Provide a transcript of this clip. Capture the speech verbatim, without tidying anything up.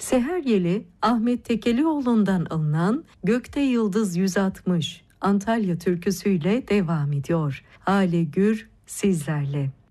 Seher Yeli, Ahmet Tekelioğlu'ndan alınan Gökte Yıldız yüz altmış Antalya türküsüyle devam ediyor. Hale Gür sizlerle.